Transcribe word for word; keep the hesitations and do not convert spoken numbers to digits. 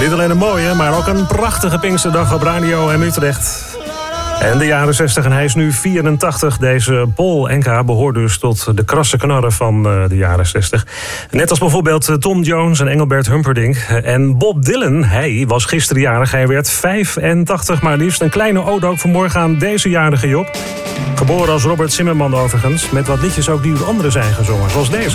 Niet alleen een mooie, maar ook een prachtige Pinksterdag op Radio M Utrecht. En de jaren zestig en hij is nu vierentachtig. Deze Paul Anka behoort dus tot de krasse knarren van de jaren zestig. Net als bijvoorbeeld Tom Jones en Engelbert Humperdinck. En Bob Dylan, hij was gisteren jarig. Hij werd vijfentachtig, maar liefst. Een kleine ode ook vanmorgen aan deze jarige Job. Geboren als Robert Zimmerman overigens. Met wat liedjes ook die door anderen zijn gezongen, zoals deze.